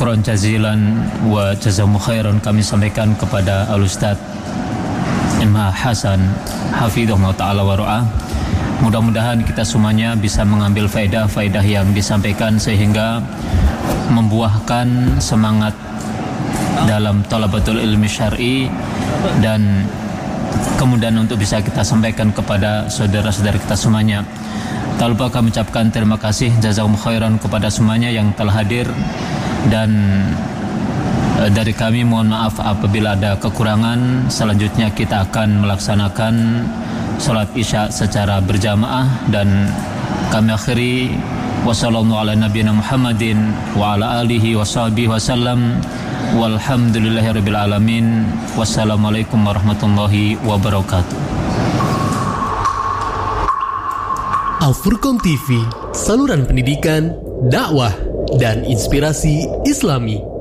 syukran jazilan wa jazakumullahu khairan kami sampaikan kepada Al-Ustaz Imam Hasan hafizahullah ta'ala wa ra'ah. Mudah-mudahan kita semuanya bisa mengambil faedah-faedah yang disampaikan sehingga membuahkan semangat dalam talabatul ilmi syar'i, dan kemudian untuk bisa kita sampaikan kepada saudara-saudara kita semuanya. Tak lupa kami ucapkan terima kasih jazakumullahu khairan kepada semuanya yang telah hadir, dan dari kami mohon maaf apabila ada kekurangan. Selanjutnya kita akan melaksanakan salat Isya secara berjamaah, dan kami akhiri wasallallahu ala nabiyina Muhammadin wa ala alihi washabihi wasallam walhamdulillahirabbil alamin. Wassalamualaikum warahmatullahi wabarakatuh. Al-Furqan TV, saluran pendidikan, dakwah dan inspirasi Islami.